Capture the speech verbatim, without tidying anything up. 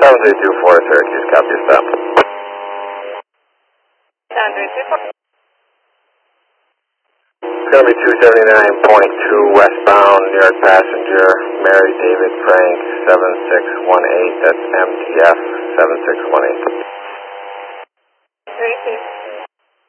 seven three two four, Syracuse, copy your stop. seven three two four. It's going to be two seventy-nine point two westbound, New York passenger, Mary David Frank, seven six one eight, that's M T F, seven six one eight. Three two.